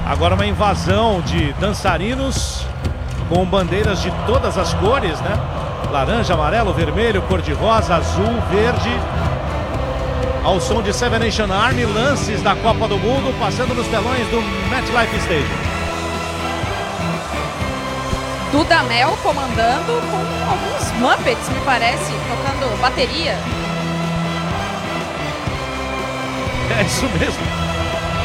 Agora uma invasão de dançarinos com bandeiras de todas as cores, né? Laranja, amarelo, vermelho, cor-de-rosa, azul, verde. Ao som de Seven Nation Army, lances da Copa do Mundo passando nos telões do MetLife Stadium. Dudamel comandando com alguns Muppets, me parece, tocando bateria. É isso mesmo.